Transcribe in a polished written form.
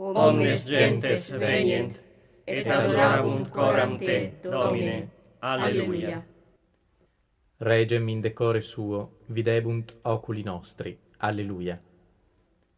omnes gentes venient, et adoravunt coram te, Domine. Alleluia. Regem in decore suo videbunt oculi nostri. Alleluia.